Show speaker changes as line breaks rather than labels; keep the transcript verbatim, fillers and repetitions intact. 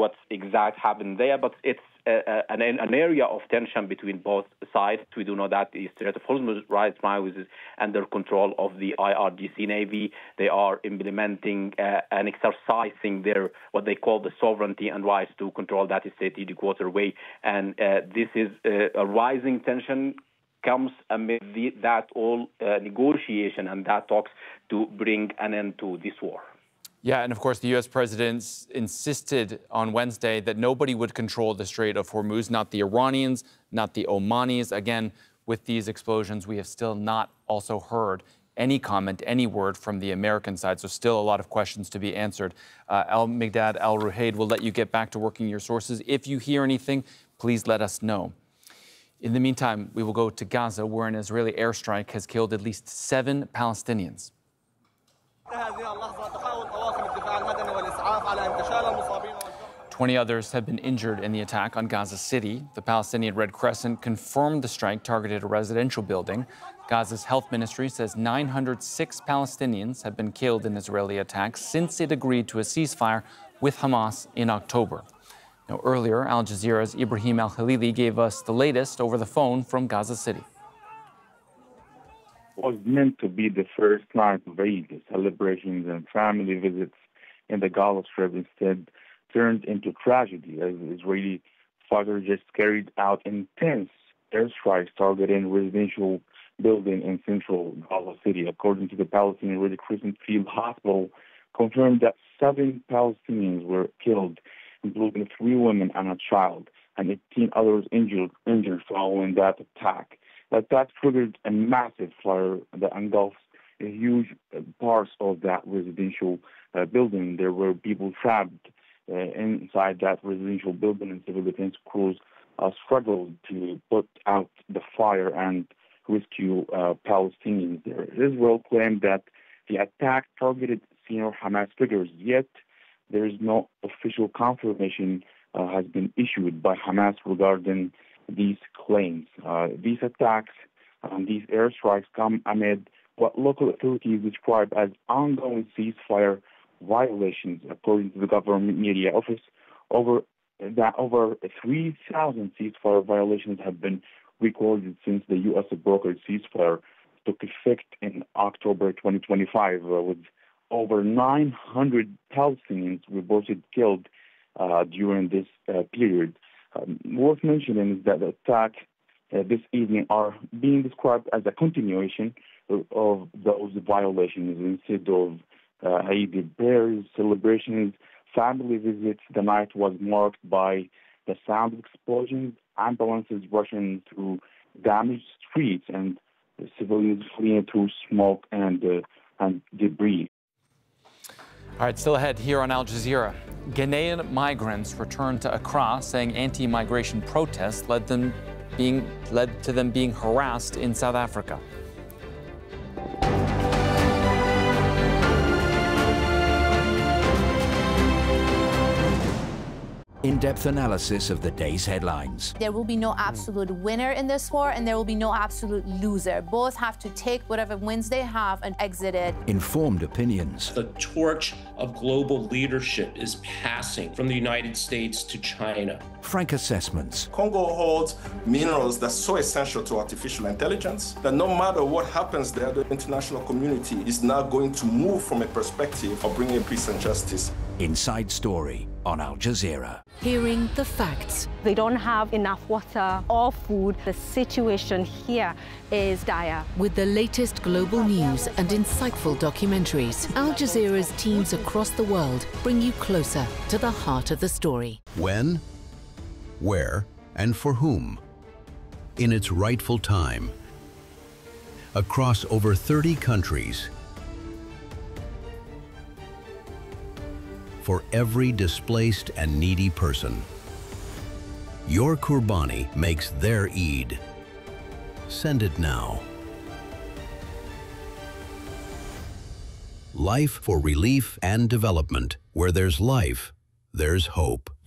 what's exact happened there, but it's uh, an, an area of tension between both sides. We do know that the Strait of Hormuz right now is under control of the I R G C Navy. They are implementing uh, and exercising their what they call the sovereignty and rights to control that strategic waterway. And uh, this is uh, a rising tension comes amid the, that all uh, negotiation and that talks to bring an end to this war.
Yeah, and of course, the U S president insisted on Wednesday that nobody would control the Strait of Hormuz, not the Iranians, not the Omanis. Again, with these explosions, we have still not also heard any comment, any word from the American side. So still a lot of questions to be answered. Uh, Al-Migdad Al-Ruhayd will let you get back to working your sources. If you hear anything, please let us know. In the meantime, we will go to Gaza, where an Israeli airstrike has killed at least seven Palestinians. Twenty others have been injured in the attack on Gaza City. The Palestinian Red Crescent confirmed the strike targeted a residential building. Gaza's health ministry says nine hundred six Palestinians have been killed in Israeli attacks since it agreed to a ceasefire with Hamas in October. Now, earlier, Al Jazeera's Ibrahim Al-Khalili gave us the latest over the phone from Gaza City.
Was meant to be the first night of Eid, celebrations and family visits in the Gaza Strip instead turned into tragedy as Israeli fighters just carried out intense airstrikes targeting residential building in central Gaza City. According to the Palestinian Red Crescent Field Hospital, confirmed that seven Palestinians were killed, including three women and a child, and eighteen others injured, injured following that attack. The attack triggered a massive fire that engulfs a huge parts of that residential uh, building. There were people trapped uh, inside that residential building, and civil defense crews uh, struggled to put out the fire and rescue uh, Palestinians there. Israel claimed that the attack targeted senior Hamas figures, yet there is no official confirmation uh, has been issued by Hamas regarding these claims. Uh, these attacks, um, these airstrikes come amid what local authorities describe as ongoing ceasefire violations. According to the government media office, over that over three thousand ceasefire violations have been recorded since the U S brokered ceasefire took effect in October twenty twenty-five, uh, with over nine hundred Palestinians reported killed uh, during this uh, period. Um, worth mentioning is that the attack uh, this evening are being described as a continuation of, of those violations. Instead of uh, Eid prayers, celebrations, family visits, the night was marked by the sound of explosions, ambulances rushing through damaged streets, and civilians fleeing through smoke and, uh, and debris.
All right, still ahead here on Al Jazeera. Ghanaian migrants returned to Accra, saying anti-migration protests led them being led to them being harassed in South Africa.
In-depth analysis of the day's headlines.
There will be no absolute winner in this war, and there will be no absolute loser. Both have to take whatever wins they have and exit it.
Informed opinions.
The torch of global leadership is passing from the United States to China.
Frank assessments.
Congo holds minerals that's so essential to artificial intelligence that no matter what happens there, the international community is now going to move from a perspective of bringing peace and justice.
Inside Story on Al Jazeera.
Hearing the facts.
They don't have enough water or food. The situation here is dire.
With the latest global news and insightful documentaries, Al Jazeera's teams across the world bring you closer to the heart of the story.
When, where, and for whom? In its rightful time. Across over thirty countries. For every displaced and needy person. Your Qurbani makes their Eid. Send it now. Life for relief and development. Where there's life, there's hope.